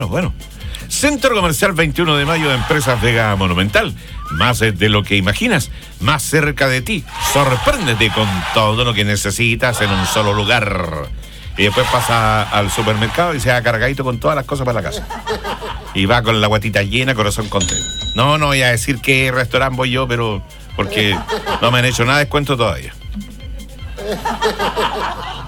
Bueno. Centro Comercial 21 de Mayo de Empresas Vega Monumental. Más de lo que imaginas, más cerca de ti. Sorpréndete con todo lo que necesitas en un solo lugar. Y después pasa al supermercado y se va cargadito con todas las cosas para la casa. Y va con la guatita llena, corazón contento. No voy a decir qué restaurante voy yo, pero porque no me han hecho nada de descuento todavía.